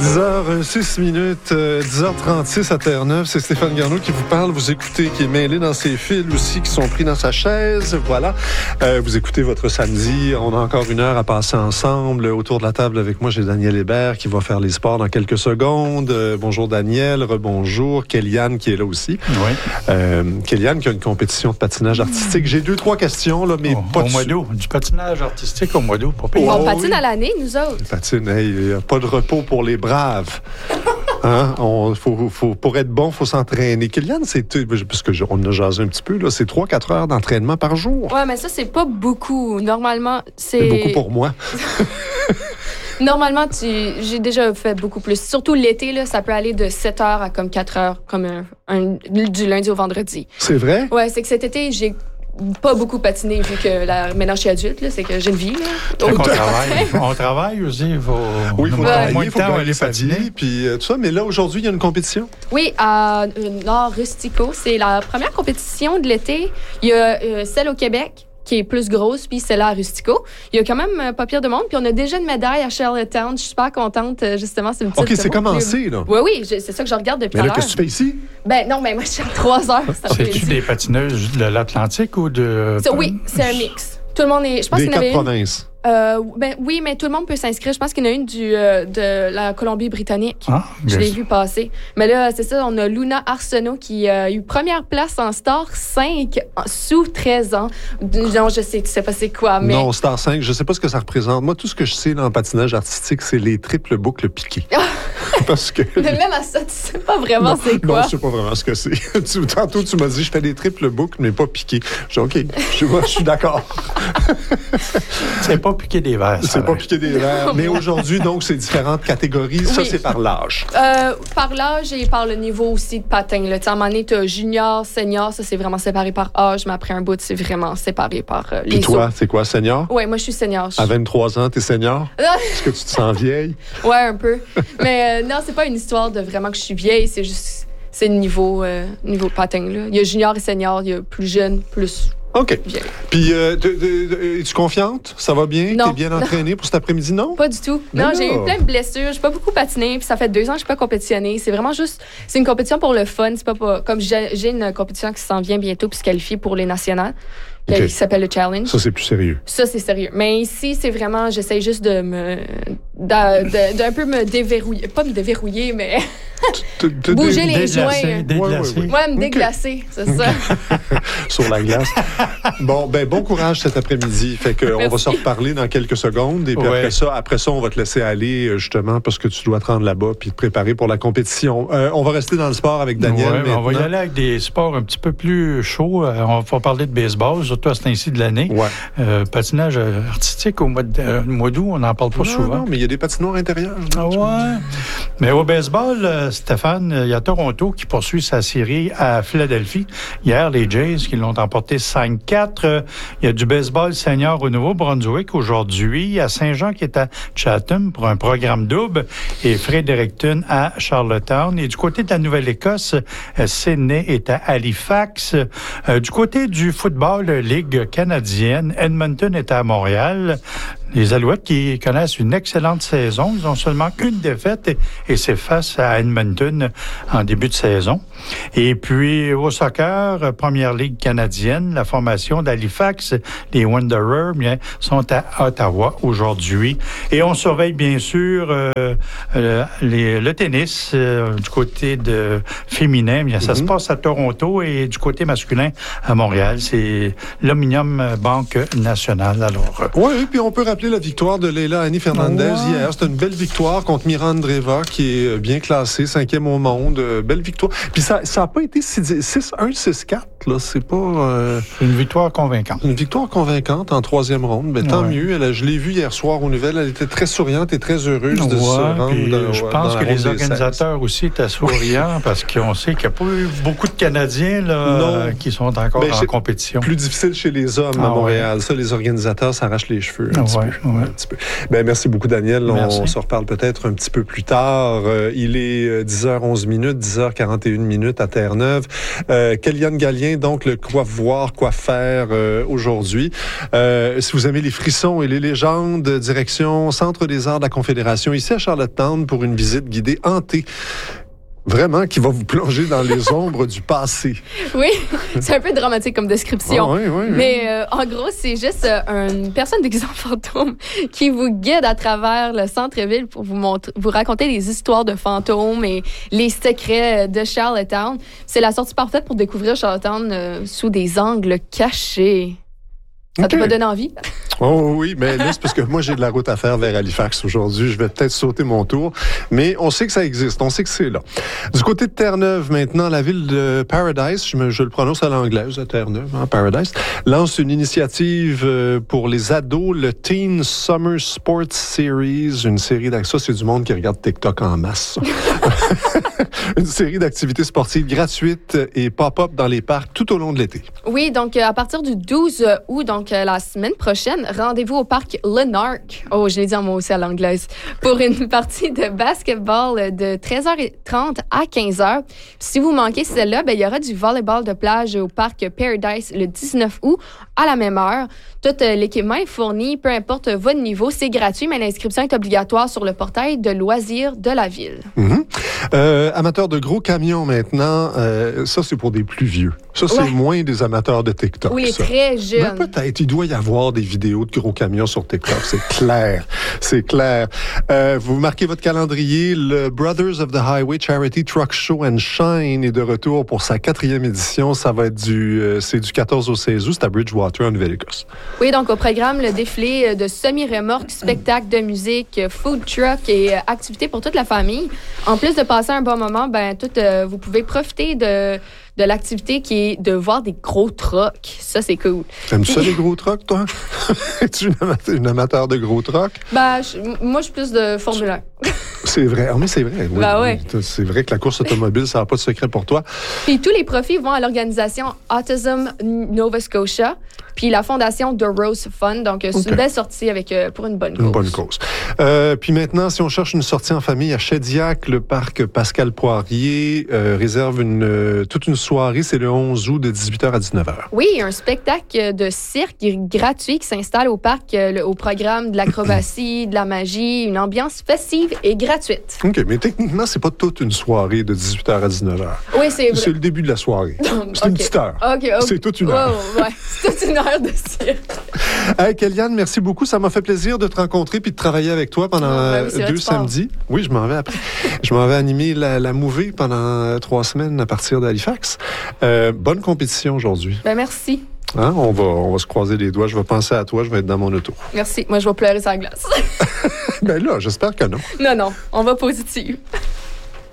10h06 minutes, 10h36 à Terre-Neuve. C'est Stéphane Garneau qui vous parle. Vous écoutez, qui est mêlé dans ses fils aussi, qui sont pris dans sa chaise. Voilà. Vous écoutez votre samedi. On a encore une heure à passer ensemble. Autour de la table avec moi, j'ai Daniel Hébert qui va faire les sports dans quelques secondes. Bonjour Daniel, rebonjour. Kellyanne qui est là aussi. Oui. Kellyanne qui a une compétition de patinage artistique. J'ai 2-3 questions, là, mais pas au mois d'août. Du patinage artistique au mois d'août. On patine à l'année, nous autres. On patine, il n'y a pas de repos pour les braves. Hein? Pour être bon, il faut s'entraîner. Kellyanne, parce qu'on a jasé un petit peu, là, c'est 3-4 heures d'entraînement par jour. Ouais, mais ça, c'est pas beaucoup. Normalement, c'est beaucoup pour moi. Normalement, j'ai déjà fait beaucoup plus. Surtout l'été, là, ça peut aller de 7 heures à comme 4 heures, comme du lundi au vendredi. C'est vrai? Ouais, c'est que cet été, j'ai pas beaucoup patiné vu que maintenant je suis adulte, là, c'est que j'ai une vie. On travaille aussi. Oui, il faut travailler, il faut aller patiner. Puis tout ça. Mais là, aujourd'hui, il y a une compétition? Oui, à Nord Rustico. C'est la première compétition de l'été. Il y a celle au Québec, qui est plus grosse, puis celle-là à Rustico. Il y a quand même pas pire de monde, puis on a déjà une médaille à Charlottetown. Je suis super contente, justement. C'est une petite... OK, c'est commencé, là. Oui, c'est ça que je regarde depuis tout à l'heure. Mais là, qu'est-ce que tu fais ici? Non, mais moi, je suis à 3 heures. C'est-tu des patineuses de l'Atlantique ou de... Oui, c'est un mix. Tout le monde est... Je pense des qu'il y en avait 4 provinces. Oui, mais tout le monde peut s'inscrire. Je pense qu'il y en a une de la Colombie-Britannique. Je l'ai vu passer. Mais là, c'est ça, on a Luna Arsenault qui a eu première place en Star 5 sous 13 ans. Non, tu sais pas c'est quoi, mais... Non, Star 5, je sais pas ce que ça représente. Moi, tout ce que je sais dans le patinage artistique, c'est les triples boucles piquées. Parce que... Mais même à ça, tu sais pas vraiment c'est quoi. Non, je sais pas vraiment ce que c'est. Tantôt, tu m'as dit, je fais des triples boucles, mais pas piquées. Je dis, OK, je suis d'accord. C'est pas piquer des verres. C'est pas piquer des verres. Mais aujourd'hui, donc, c'est différentes catégories. Ça, c'est par l'âge. Par l'âge et par le niveau aussi de patin. Là. À un moment donné, tu as junior, senior, ça, c'est vraiment séparé par âge. Mais après un bout, c'est vraiment séparé par les Et toi, c'est quoi, senior? Oui, moi, je suis senior. À 23 ans, t'es senior? Est-ce que tu te sens vieille? Ouais, un peu. Mais non, c'est pas une histoire de vraiment que je suis vieille. C'est juste... C'est le niveau patin. Là. Il y a junior et senior. Il y a plus jeune, plus... OK. Puis, es-tu confiante? Ça va bien? Non. T'es bien entraînée pour cet après-midi? Non? Pas du tout. Non, j'ai eu plein de blessures. J'ai pas beaucoup patiné. Puis ça fait 2 ans que je n'ai pas compétitionné. C'est vraiment juste... C'est une compétition pour le fun. C'est pas comme j'ai une compétition qui s'en vient bientôt puis se qualifier pour les nationales. Okay. Qui s'appelle le Challenge. Ça, c'est plus sérieux. Ça, c'est sérieux. Mais ici, c'est vraiment... J'essaie juste d'un peu me déverrouiller. Pas me déverrouiller, mais... bouger les joints. Me déglacer, c'est ça. Sur la glace. Bon courage cet après-midi. Fait que on va se reparler dans quelques secondes. Et puis après ça, on va te laisser aller, justement, parce que tu dois te rendre là-bas puis te préparer pour la compétition. On va rester dans le sport avec Daniel. On va y aller avec des sports un petit peu plus chauds. On va parler de baseball, surtout à cet ainsi de l'année. Ouais. Patinage artistique au mois d'août, on n'en parle pas souvent. Non, mais il y a des patinoires intérieurs. Mais au baseball, Stéphane, il y a Toronto qui poursuit sa série à Philadelphie. Hier, les Jays qui l'ont emporté 5-4. Il y a du baseball senior au Nouveau-Brunswick aujourd'hui. À Saint-Jean qui est à Chatham pour un programme double. Et Fredericton à Charlottetown. Et du côté de la Nouvelle-Écosse, Sydney est à Halifax. Du côté du football, Ligue canadienne, Edmonton est à Montréal. Les Alouettes qui connaissent une excellente saison. Ils ont seulement une défaite et c'est face à Edmonton en début de saison. Et puis, au soccer, Première Ligue canadienne, la formation d'Halifax, les Wanderers, sont à Ottawa aujourd'hui. Et on surveille bien sûr le tennis du côté de féminin. Ça se passe à Toronto et du côté masculin à Montréal. C'est l'Omnium Banque Nationale. Alors, oui, puis on peut rappeler la victoire de Leila Annie Fernandez hier. C'était une belle victoire contre Miran Andreeva, qui est bien classée, 5e au monde. Belle victoire. Puis ça n'a pas été 6-1, 6-4. Là. C'est pas... une victoire convaincante. Une victoire convaincante en 3e ronde. Mais tant mieux. Je l'ai vue hier soir aux nouvelles. Elle était très souriante et très heureuse de se rendre. Je pense que les organisateurs aussi étaient souriants parce qu'on sait qu'il n'y a pas eu beaucoup de Canadiens qui sont encore en compétition. Plus difficile chez les hommes à Montréal. Ça, les organisateurs s'arrachent les cheveux un petit peu. Merci beaucoup, Daniel. Merci. On se reparle peut-être un petit peu plus tard. Il est 10h11 minutes, 10h41 minutes à Terre-Neuve. Kellyanne Gallien donc le quoi voir, quoi faire aujourd'hui. Si vous aimez les frissons et les légendes, direction Centre des Arts de la Confédération, ici à Charlottetown, pour une visite guidée hantée. Vraiment, qui va vous plonger dans les ombres du passé. Oui, c'est un peu dramatique comme description. Oui. Mais en gros, c'est juste une personne déguisée en fantôme qui vous guide à travers le centre-ville pour vous raconter les histoires de fantômes et les secrets de Charlottetown. C'est la sortie parfaite pour découvrir Charlottetown sous des angles cachés. Ça t'a pas donné envie? Oh oui, mais là, c'est parce que moi, j'ai de la route à faire vers Halifax aujourd'hui. Je vais peut-être sauter mon tour, mais on sait que ça existe, on sait que c'est là. Du côté de Terre-Neuve, maintenant, la ville de Paradise, je le prononce à l'anglaise, à Terre-Neuve, Paradise, lance une initiative pour les ados, le Teen Summer Sports Series, une série d'activités. Ça, c'est du monde qui regarde TikTok en masse. Une série d'activités sportives gratuites et pop-up dans les parcs tout au long de l'été. Oui, donc à partir du 12 août, donc la semaine prochaine, rendez-vous au parc Lanark. Oh, je l'ai dit en mot aussi à l'anglaise. Pour une partie de basketball de 13h30 à 15h. Si vous manquez celle-là, il y aura du volleyball de plage au parc Paradise le 19 août à la même heure. Tout l'équipement est fourni, peu importe votre niveau. C'est gratuit, mais l'inscription est obligatoire sur le portail de loisirs de la ville. Amateurs de gros camions maintenant, ça c'est pour des plus vieux. Ça c'est moins des amateurs de TikTok. Oui, ça. très jeunes. Mais peut-être, il doit y avoir des vidéos de gros camions sur TikTok, c'est clair. C'est clair. Vous marquez votre calendrier, le Brothers of the Highway Charity Truck Show and Shine est de retour pour sa 4e édition. Ça va être c'est du 14 au 16 août, c'est à Bridgewater, en Nouvelle-Écosse. Oui, donc au programme, le défilé de semi-remorques, spectacles de musique, food truck et activités pour toute la famille. En plus de passer un bon moment, vous pouvez profiter de l'activité qui est de voir des gros trucks. Ça, c'est cool. T'aimes ça, les gros trucks, toi? Es-tu une amateur de gros trucks? Moi, je suis plus de Formule 1. C'est vrai. Ah, mais c'est vrai. Oui, ouais. C'est vrai que la course automobile, ça n'a pas de secret pour toi. Puis tous les profits vont à l'organisation Autism Nova Scotia, puis la fondation The Rose Fund. Donc, c'est une belle sortie pour une bonne cause. Une bonne cause. Puis maintenant, si on cherche une sortie en famille à Shediac, le parc Pascal Poirier réserve toute une soirée. C'est le 11 août de 18h à 19h. Oui, un spectacle de cirque gratuit qui s'installe au parc au programme de l'acrobatie, de la magie, une ambiance festive et gratuite. OK, mais techniquement, c'est pas toute une soirée de 18h à 19h. Oui, c'est vrai. C'est le début de la soirée. C'est une petite heure. OK. C'est toute une heure. Ouais, c'est toute une heure de cirque. Hey, Kéliane, merci beaucoup. Ça m'a fait plaisir de te rencontrer puis de travailler avec toi pendant 2 samedis. Oui, je m'en vais après. Je m'en vais animer la Mouvée pendant 3 semaines à partir d'Halifax. Bonne compétition aujourd'hui. Merci. Hein? On va se croiser les doigts. Je vais penser à toi. Je vais être dans mon auto. Merci. Moi, je vais pleurer sur la glace. Ben là, j'espère que non. Non. On va positive.